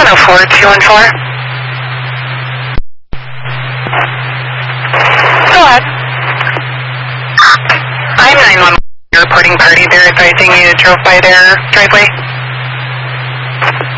104-214. Go ahead. I'm 911. Reporting party. They're advising you drove by their driveway.